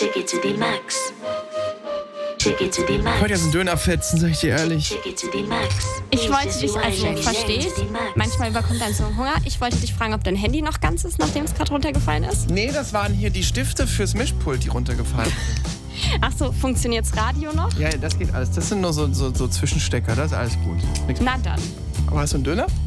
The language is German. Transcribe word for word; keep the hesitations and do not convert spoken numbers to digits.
Chicken to the max. Chicken to the max. Heute ist ein Dönerfetzen, sag ich dir ehrlich. Chicken to the max. Ich wollte dich, also verstehst, manchmal überkommt dann so Hunger. Ich wollte dich fragen, ob dein Handy noch ganz ist, nachdem es gerade runtergefallen ist. Nee, das waren hier die Stifte fürs Mischpult, die runtergefallen sind. Ach so, funktioniert's Radio noch? Ja, das geht alles. Das sind nur so, so, so Zwischenstecker, das ist alles gut. Nichts. Na dann. Aber hast du einen Döner?